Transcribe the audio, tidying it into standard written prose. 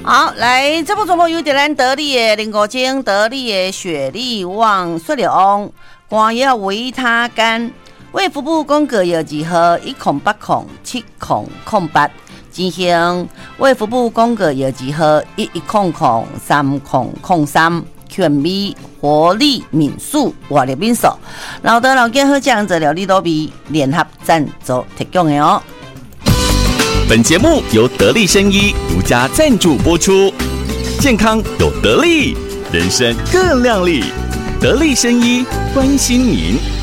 好，来这部节目由咱得力的林国精、得力的雪莉旺、水流翁、光药维他干、卫福部公告药字号108070008，进行卫福部公告药字号11003003，全美活力民宿活力民宿，老德老健好酱做料理多味联合赞助提供的哦。 本节目由得力生医独家赞助播出，健康有得力，人生更亮丽。得力生医关心您。